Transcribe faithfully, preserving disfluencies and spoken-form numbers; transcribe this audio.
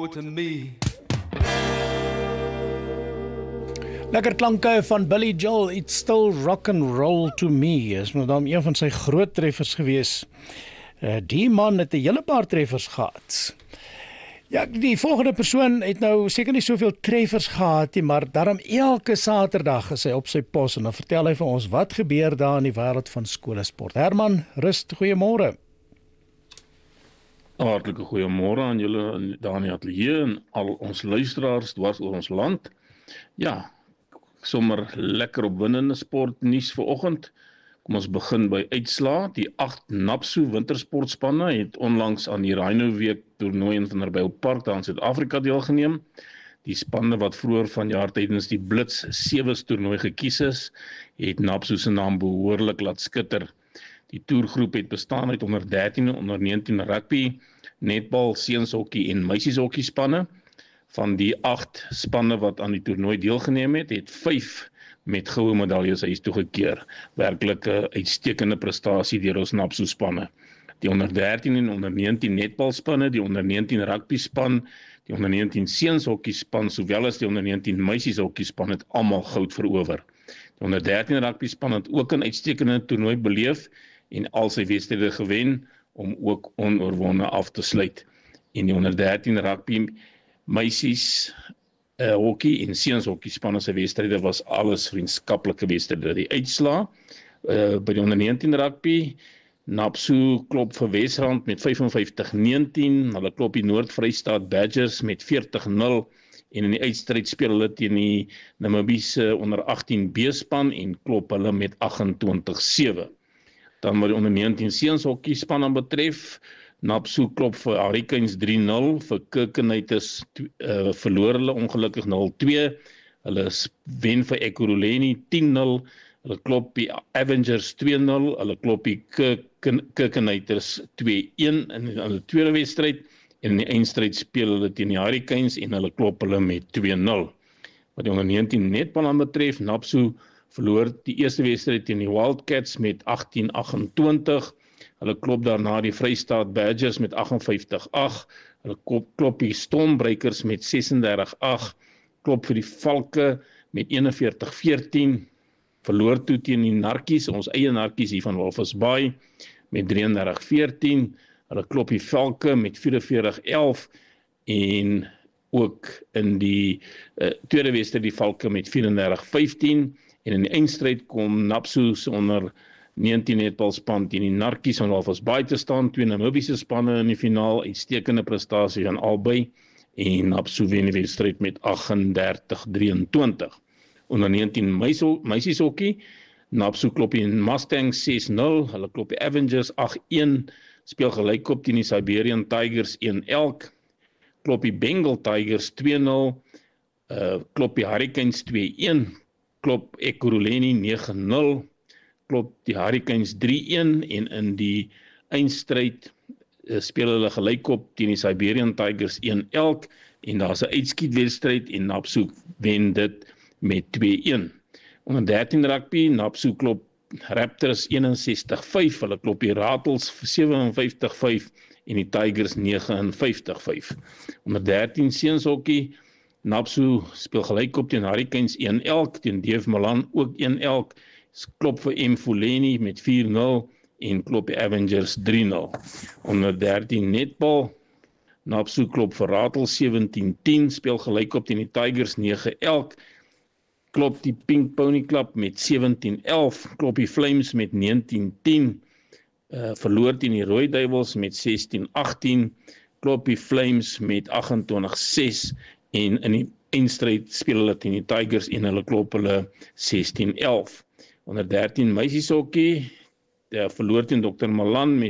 roll to me. Lekker klanke van Billy Joel, It's Still Rock and Roll to Me, is maar dan een van sy groot treffers gewees. Uh, die man het 'n hele paar treffers gehad. Ja, die volgende persoon het nou seker nie soveel treffers gehad nie, maar daarom elke Saterdag is hy op sy pos en dan vertel hy vir ons wat gebeur daar in die wêreld van skoolsport. Herman, rust, goeiemôre. Hartlike goeiemôre aan julle daar in die ateljee en al ons luisteraars dwars oor ons land. Ja, sommer lekker opwindende sportnuus vanoggend. Kom ons begin by uitslaa. Die agt NAPSU wintersportspanne het onlangs aan die Rhino Week toernooi in Vanderbijlpark daar in Suid-Afrika deelgeneem. Die spanne wat vroeër vanjaar tydens die Blitz Sevens toernooi gekies is, het NAPSU se naam behoorlik laat skitter. Die toergroep het bestaan uit onder dertien en onder negentien rugby, netbal, seunshokkie en meisieshokkie spanne. Van die agt spanne wat aan die toernooi deelgeneem het, het vyf met goue medaljes huis toegekeer. Werklik 'n uitstekende prestasie deur ons NAPSU spanne. Die onder dertien en onder negentien netbal spanne, die onder negentien rugby span, die onder negentien seunshokkie span, sowel as die onder negentien meisieshokkie span het almal goud verower. Die onder dertien rugby span het ook 'n uitstekende toernooi beleef en al sy wedstryde gewen om ook onoorwonde af te sluit. En die onder dertien rugby meisies uh, hokkie en seunshokkie spanne se wedstryde was alles vriendskaplike wedstryde. Die uitslaa uh, by die onder negentien rugby, NAPSU klop vir Wesrand met vyf en vyftig negentien, hulle klop die Noord-Vrystaat Badgers met veertig nul en in die uitstryd speel hulle teen die Namibiese onder agttien B span en klop hulle met agt-en-twintig sewe. Dan wat die onder negentien seunshokkie span betref, NAPSU klop vir Hurricanes drie nul, vir Kirkeneiters uh, verloor hulle ongelukkig nul twee, hulle wen vir Ekurhuleni tien nul, hulle klop die Avengers twee nul, hulle klop die Kirkeneiters twee een in hulle tweede wedstryd en in die eindstryd speel hulle teen die Hurricanes en hulle klop hulle met twee nul. Wat die onder negentien netbal betref, NAPSU verloor die eerste wedstryd teen die Wildcats met agttien agt-en-twintig. Hulle klop daarna die Vrystaat Badgers met agt en vyftig agt. Hulle klop, klop die Stormbreakers met ses en dertig agt. Klop vir die Valke met een en veertig veertien. Verloor toe teen die Narkies, ons eie Narkies hier van Walvis Bay met drie en dertig veertien. Hulle klop die Valke met vyf en veertig elf en ook in die uh, tweede wedstryd die Valke met vyf en dertig vyftien. En in die eindstryd kom NAPSU onder negentien netbalspan teen die Narkies van Walvis Bay te staan, twee Namibiese spanne in die finaal, uitstekende prestasie van albei, en NAPSU wen die wedstryd met agt en dertig drieëntwintig. Onder negentien meisieshokkie, NAPSU klop die Mustangs ses nul, hulle klop die Avengers agt een, speel gelykop teen die Siberian Tigers een elk, klop die Bengal Tigers twee nul, uh, klop die Hurricanes twee een, klop Ekurhuleni nege nul, klop die Hurricanes drie een en in die eindstryd uh, speel hulle gelykop teen die Siberian Tigers een elk en daar's 'n uitskietwedstryd en NAPSU wen dit met twee een. Onder dertien rugby, NAPSU klop Raptors eenensestig vyf, hulle klop die Ratels sewe en vyftig vyf en die Tigers nege en vyftig vyf. Onder dertien seunshokkie, NAPSU speel gelykop teen Hurricanes een elk, teen D F Milan ook een elk, klop vir Mfuleni met vier nul en klop die Avengers drie nul. Onder dertien netbal, NAPSU klop vir Ratels sewentien tien, speel gelykop teen die Tigers nege elk, klop die Pink Pony Club met sewentien elf, klop die Flames met negentien tien, uh, verloor teen die Rooi Duivels met sestien agttien, klop die Flames met agt-en-twintig ses en in die eindstryd speel hulle teen die Tigers en hulle klop hulle sestien elf. Onder dertien meisieshokkie, die verloor teen Dokter Malan met